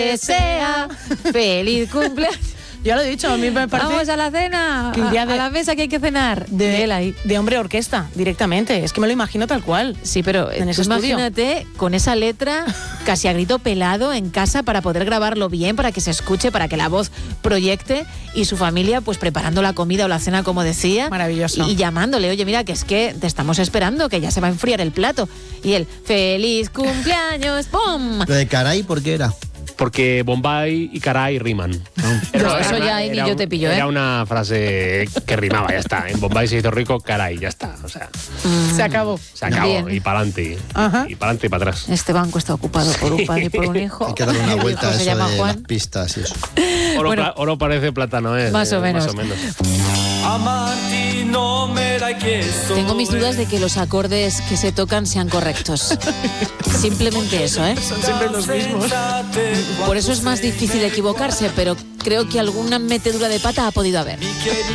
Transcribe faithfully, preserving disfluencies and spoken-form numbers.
desea feliz cumpleaños. Ya lo he dicho, a mí me parece... Vamos a la cena, que iría a, de- a la mesa que hay que cenar. de, él ahí. de hombre orquesta, directamente. Es que me lo imagino tal cual. Sí, pero En tú ese estudio. imagínate con esa letra casi a grito pelado en casa para poder grabarlo bien, para que se escuche, para que la voz proyecte, y su familia pues preparando la comida o la cena como decía. Maravilloso. Y, y llamándole, oye, mira, que es que te estamos esperando, que ya se va a enfriar el plato. Y él, feliz cumpleaños, ¡pum! Lo de Caray, ¿por qué era? Porque Bombay y Caray riman. Yo eso ya ahí ni era yo un- te pillo, ¿eh? Era una frase que rimaba, ya está. En Bombay se hizo rico, Caray, ya está. O sea, Se acabó. se acabó. Bien. Y para adelante. Ajá. Y para adelante y para atrás. Este banco está ocupado por un padre y por un hijo. Hay que darle una El vuelta hijo a se eso llama de Juan. las pistas y eso. Oro, Bueno. pla- oro parece plátano, ¿eh? Más o Eh, menos. Más o menos. Tengo mis dudas de que los acordes que se tocan sean correctos. Simplemente eso, ¿eh? Son siempre los mismos. Por eso es más difícil equivocarse, pero creo que alguna metedura de pata ha podido haber.